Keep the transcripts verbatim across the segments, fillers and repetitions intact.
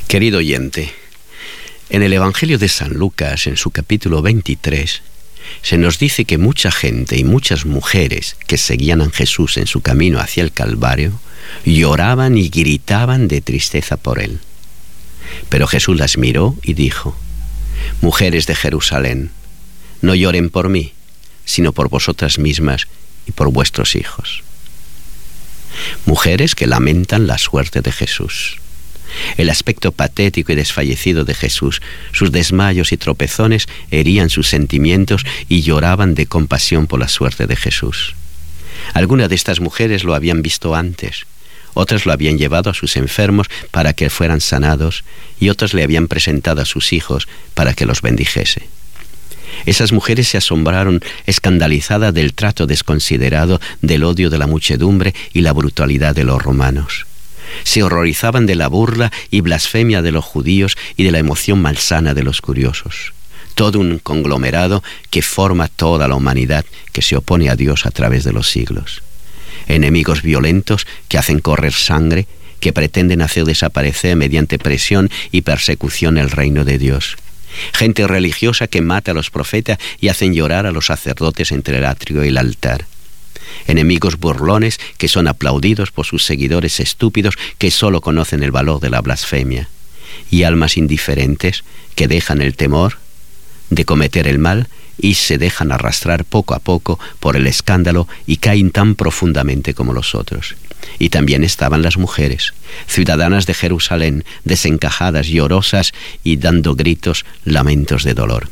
Querido oyente, en el Evangelio de San Lucas, en su capítulo veintitrés, se nos dice que mucha gente y muchas mujeres que seguían a Jesús en su camino hacia el Calvario lloraban y gritaban de tristeza por él. Pero Jesús las miró y dijo: «Mujeres de Jerusalén, no lloren por mí, sino por vosotras mismas y por vuestros hijos». Mujeres que lamentan la suerte de Jesús. El aspecto patético y desfallecido de Jesús, sus desmayos y tropezones herían sus sentimientos y lloraban de compasión por la suerte de Jesús. Algunas de estas mujeres lo habían visto antes, otras lo habían llevado a sus enfermos para que fueran sanados y otras le habían presentado a sus hijos para que los bendijese. Esas mujeres se asombraron escandalizadas del trato desconsiderado, del odio de la muchedumbre y la brutalidad de los romanos. Se horrorizaban de la burla y blasfemia de los judíos y de la emoción malsana de los curiosos. Todo un conglomerado que forma toda la humanidad que se opone a Dios a través de los siglos. Enemigos violentos que hacen correr sangre, que pretenden hacer desaparecer mediante presión y persecución el reino de Dios. Gente religiosa que mata a los profetas y hacen llorar a los sacerdotes entre el atrio y el altar. Enemigos burlones que son aplaudidos por sus seguidores estúpidos que solo conocen el valor de la blasfemia. Y almas indiferentes que dejan el temor de cometer el mal y se dejan arrastrar poco a poco por el escándalo y caen tan profundamente como los otros. Y también estaban las mujeres, ciudadanas de Jerusalén, desencajadas, llorosas y dando gritos, lamentos de dolor.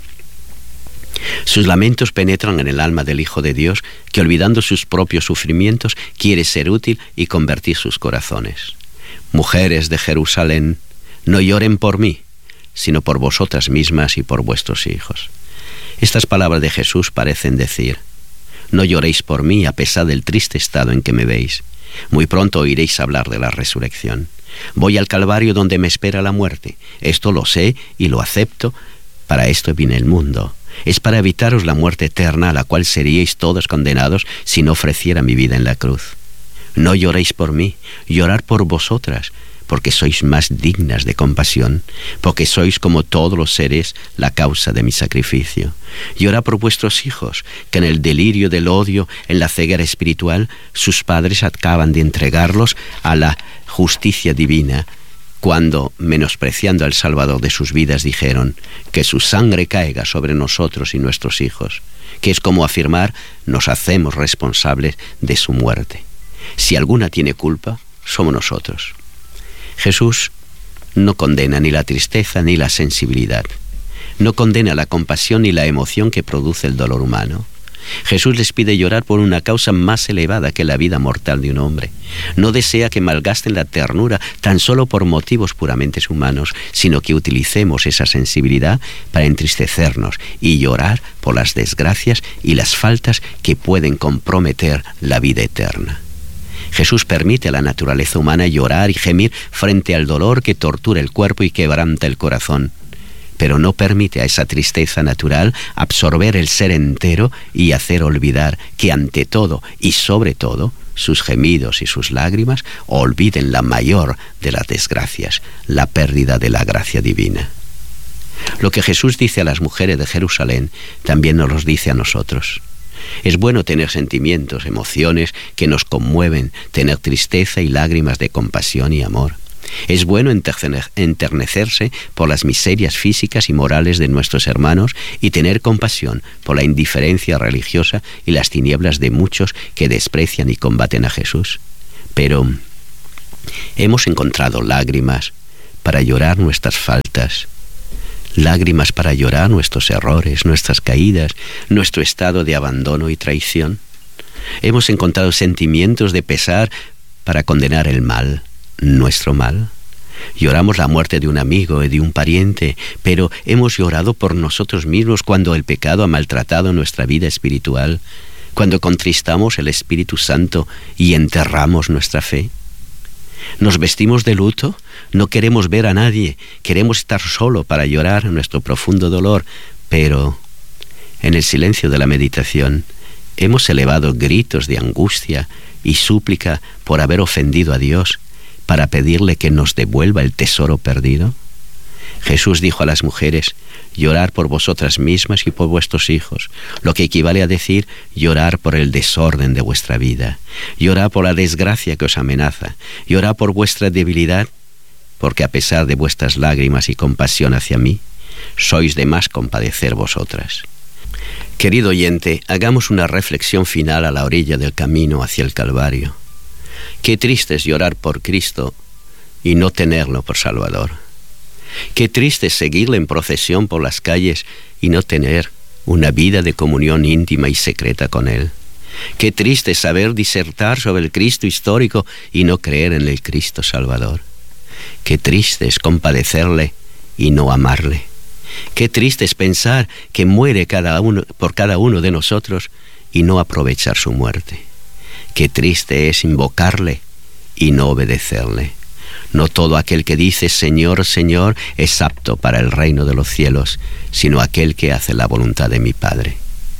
Sus lamentos penetran en el alma del Hijo de Dios, que olvidando sus propios sufrimientos, quiere ser útil y convertir sus corazones. Mujeres de Jerusalén, no lloren por mí, sino por vosotras mismas y por vuestros hijos. Estas palabras de Jesús parecen decir: no lloréis por mí a pesar del triste estado en que me veis. Muy pronto oiréis hablar de la resurrección. Voy al Calvario donde me espera la muerte. Esto lo sé y lo acepto. Para esto vine al mundo. Es para evitaros la muerte eterna a la cual seríais todos condenados si no ofreciera mi vida en la cruz. No lloréis por mí, llorad por vosotras, porque sois más dignas de compasión, porque sois como todos los seres la causa de mi sacrificio. Llorad por vuestros hijos, que en el delirio del odio, en la ceguera espiritual, sus padres acaban de entregarlos a la justicia divina, cuando, menospreciando al Salvador de sus vidas, dijeron: que su sangre caiga sobre nosotros y nuestros hijos, que es como afirmar: nos hacemos responsables de su muerte. Si alguna tiene culpa, somos nosotros. Jesús no condena ni la tristeza ni la sensibilidad. No condena la compasión ni la emoción que produce el dolor humano. Jesús les pide llorar por una causa más elevada que la vida mortal de un hombre. No desea que malgasten la ternura tan solo por motivos puramente humanos, sino que utilicemos esa sensibilidad para entristecernos y llorar por las desgracias y las faltas que pueden comprometer la vida eterna. Jesús permite a la naturaleza humana llorar y gemir frente al dolor que tortura el cuerpo y quebranta el corazón, pero no permite a esa tristeza natural absorber el ser entero y hacer olvidar que ante todo y sobre todo sus gemidos y sus lágrimas olviden la mayor de las desgracias, la pérdida de la gracia divina. Lo que Jesús dice a las mujeres de Jerusalén también nos los dice a nosotros. Es bueno tener sentimientos, emociones que nos conmueven, tener tristeza y lágrimas de compasión y amor. Es bueno enternecerse por las miserias físicas y morales de nuestros hermanos y tener compasión por la indiferencia religiosa y las tinieblas de muchos que desprecian y combaten a Jesús. Pero hemos encontrado lágrimas para llorar nuestras faltas, lágrimas para llorar nuestros errores, nuestras caídas, nuestro estado de abandono y traición. Hemos encontrado sentimientos de pesar para condenar el mal, nuestro mal. Lloramos la muerte de un amigo y de un pariente, pero hemos llorado por nosotros mismos cuando el pecado ha maltratado nuestra vida espiritual, cuando contristamos el Espíritu Santo y enterramos nuestra fe. Nos vestimos de luto, no queremos ver a nadie, queremos estar solo para llorar nuestro profundo dolor, pero en el silencio de la meditación hemos elevado gritos de angustia y súplica por haber ofendido a Dios, para pedirle que nos devuelva el tesoro perdido. Jesús dijo a las mujeres: llorar por vosotras mismas y por vuestros hijos, lo que equivale a decir llorar por el desorden de vuestra vida, llorar por la desgracia que os amenaza, llorar por vuestra debilidad, porque a pesar de vuestras lágrimas y compasión hacia mí, sois de más compadecer vosotras. Querido oyente, hagamos una reflexión final a la orilla del camino hacia el Calvario. Qué triste es llorar por Cristo y no tenerlo por Salvador. Qué triste es seguirle en procesión por las calles y no tener una vida de comunión íntima y secreta con Él. Qué triste es saber disertar sobre el Cristo histórico y no creer en el Cristo Salvador. Qué triste es compadecerle y no amarle. Qué triste es pensar que muere cada uno, por cada uno de nosotros y no aprovechar su muerte. Qué triste es invocarle y no obedecerle. No todo aquel que dice Señor, Señor es apto para el reino de los cielos, sino aquel que hace la voluntad de mi Padre.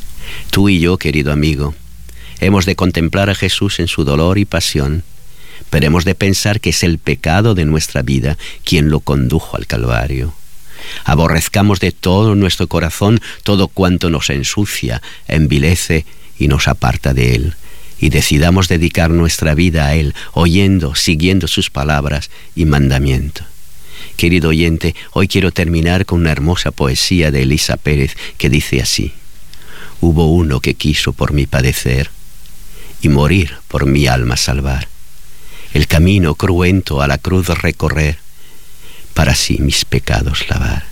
Tú y yo, querido amigo, hemos de contemplar a Jesús en su dolor y pasión, pero hemos de pensar que es el pecado de nuestra vida quien lo condujo al Calvario. Aborrezcamos de todo nuestro corazón todo cuanto nos ensucia, envilece y nos aparta de Él, y decidamos dedicar nuestra vida a Él, oyendo, siguiendo sus palabras y mandamientos. Querido oyente, hoy quiero terminar con una hermosa poesía de Elisa Pérez que dice así: hubo uno que quiso por mí padecer y morir por mi alma salvar, el camino cruento a la cruz recorrer, para así mis pecados lavar.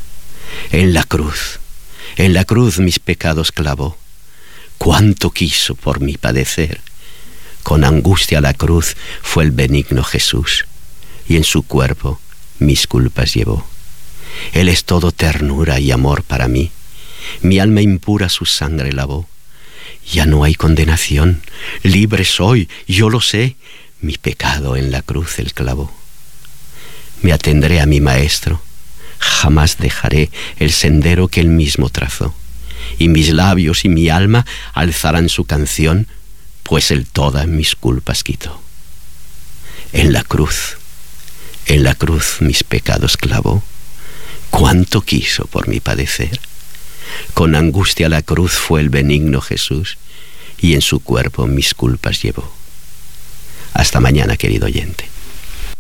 En la cruz, en la cruz mis pecados clavó, cuánto quiso por mí padecer. Con angustia a la cruz fue el benigno Jesús, y en su cuerpo mis culpas llevó. Él es todo ternura y amor para mí, mi alma impura su sangre lavó. Ya no hay condenación, libre soy, yo lo sé, mi pecado en la cruz él clavó. Me atendré a mi Maestro, jamás dejaré el sendero que él mismo trazó, y mis labios y mi alma alzarán su canción, pues él todas mis culpas quitó. En la cruz, en la cruz mis pecados clavó, cuánto quiso por mí padecer. Con angustia a la cruz fue el benigno Jesús, y en su cuerpo mis culpas llevó. Hasta mañana, querido oyente.